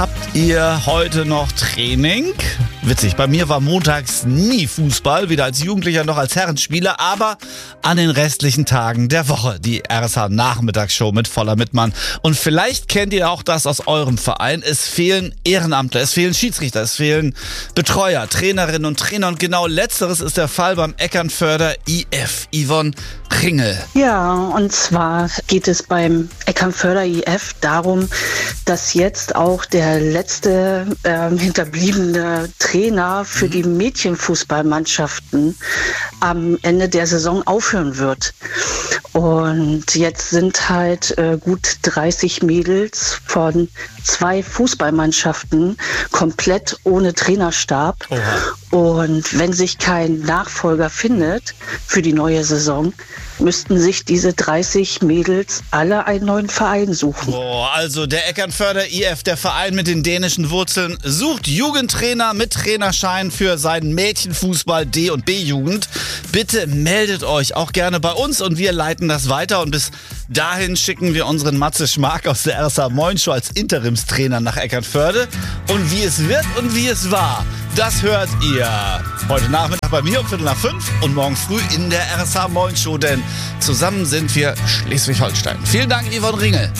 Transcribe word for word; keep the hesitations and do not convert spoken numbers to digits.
Habt ihr heute noch Training? Witzig, bei mir war montags nie Fußball, weder als Jugendlicher noch als Herrenspieler, aber an den restlichen Tagen der Woche die R S H-Nachmittagsshow mit Voller Mittmann. Und vielleicht kennt ihr auch das aus eurem Verein. Es fehlen Ehrenamtler, es fehlen Schiedsrichter, es fehlen Betreuer, Trainerinnen und Trainer. Und genau letzteres ist der Fall beim Eckernförder I F. Yvonne Ringel. Ja, und zwar geht es beim Eckernförder I F darum, dass jetzt auch der letzte äh, hinterbliebene Trainer für die Mädchenfußballmannschaften am Ende der Saison aufhören wird. Und jetzt sind halt äh, gut dreißig Mädels von zwei Fußballmannschaften komplett ohne Trainerstab. Oha. Und wenn sich kein Nachfolger findet für die neue Saison, müssten sich diese dreißig Mädels alle einen neuen Verein suchen. Oh, also der Eckernförder I F, der Verein mit den dänischen Wurzeln, sucht Jugendtrainer mit Trainerschein für seinen Mädchenfußball D- und B-Jugend. Bitte meldet euch auch gerne bei uns und wir leiten das weiter. Und bis dahin schicken wir unseren Matze Schmark aus der R S H Moin Show als Interimstrainer nach Eckernförde. Und wie es wird und wie es war, das hört ihr heute Nachmittag bei mir um Viertel nach fünf und morgen früh in der R S H Moin Show, denn zusammen sind wir Schleswig-Holstein. Vielen Dank, Yvonne Ringel.